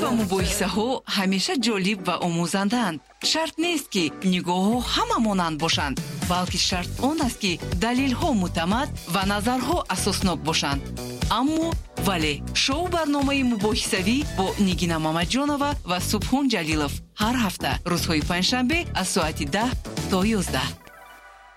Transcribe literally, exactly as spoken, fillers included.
ва мубоҳисаҳо ҳамеша ҷолиб ва омӯзанданд. Шарт нест ки нигоҳҳо ҳама монанд бошанд, балки шарт он аст ки далелҳо мутамад ва назарҳо асоснок бошанд. аммо вале шоу барномаи мубоҳисавӣ бо Нигина Мамаҷонова ва Субҳон Ҷалилов ҳар ҳафта рӯзҳои панҷшанбе аз соати даҳ то ёздаҳ.